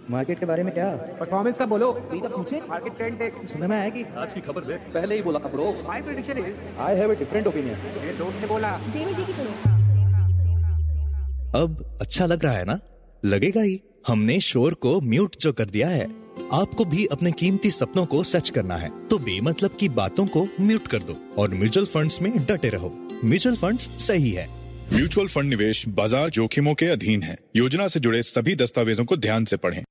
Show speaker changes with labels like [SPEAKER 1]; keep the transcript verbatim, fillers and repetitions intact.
[SPEAKER 1] Market के बारे में क्या?
[SPEAKER 2] परफॉर्मेंस का बोलो।
[SPEAKER 1] Be the future.
[SPEAKER 2] Market trend देख।
[SPEAKER 1] सुनने में आया कि
[SPEAKER 3] आज की खबर देख। पहले ही बोला था bro.
[SPEAKER 2] My prediction is
[SPEAKER 1] I have a different opinion.
[SPEAKER 2] मेरे दोस्त ने बोला।
[SPEAKER 4] डेविड जी की सुनो।
[SPEAKER 5] अब अच्छा लग रहा है ना? लगेगा ही। हमने शोर को म्यूट जो कर दिया है। आपको भी अपने कीमती सपनों को सच करना है तो बेमतलब की बातों को म्यूट कर दो और म्यूचुअल फंड्स में डटे रहो। म्यूचुअल फंड्स सही है।
[SPEAKER 6] म्यूचुअल फंड निवेश बाजार जोखिमों के अधीन है। योजना से जुड़े सभी दस्तावेजों को ध्यान से पढ़ें।